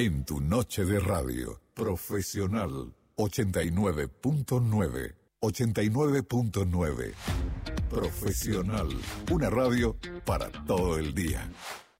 En tu noche de radio, Profesional 89.9. 89.9. Profesional, una radio para todo el día.